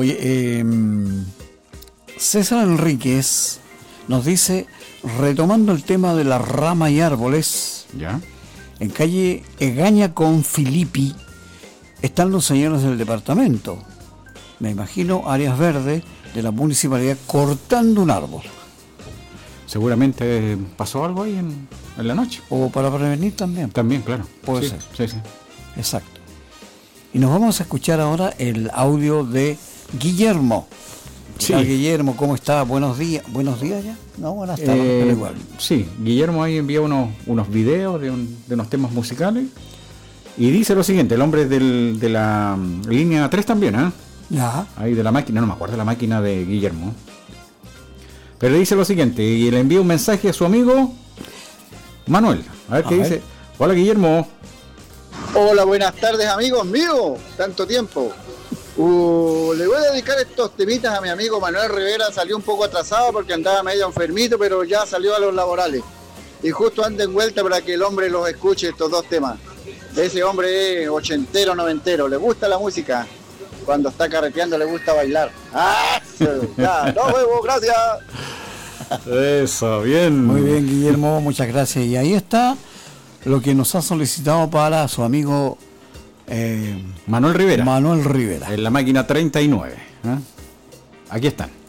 Oye, César Enríquez nos dice, retomando el tema de la rama y árboles, ¿Ya? en calle Egaña con Filippi están los señores del departamento. Me imagino áreas verdes de la municipalidad cortando un árbol. Seguramente pasó algo ahí en la noche. O para prevenir también. También, claro. Puede Sí, ser. Sí. Exacto. Y nos vamos a escuchar ahora el audio de Guillermo. Sí. Hola, Guillermo, ¿cómo está? Buenos días. ¿Buenos días ya? No, buenas tardes, pero igual. Sí, Guillermo ahí envía unos videos de unos temas musicales y dice lo siguiente, el hombre de la línea 3 también, ¿eh? Ya. Ahí de la máquina, no me acuerdo de la máquina de Guillermo. Pero dice lo siguiente, y le envía un mensaje a su amigo Manuel. A ver qué dice. Hola, Guillermo. Hola, buenas tardes, amigos míos. Tanto tiempo. Le voy a dedicar estos temitas a mi amigo Manuel Rivera. Salió un poco atrasado porque andaba medio enfermito, pero ya salió a los laborales. Y justo anda en vuelta para que el hombre los escuche estos dos temas. Ese hombre es ochentero, noventero. Le gusta la música. Cuando está carreteando le gusta bailar. ¡Ah! Ya, nos vemos, gracias. Eso, bien. Muy bien, Guillermo, muchas gracias. Y ahí está lo que nos ha solicitado para su amigo Manuel Rivera. Manuel Rivera. En la máquina 39. ¿Eh? Aquí están.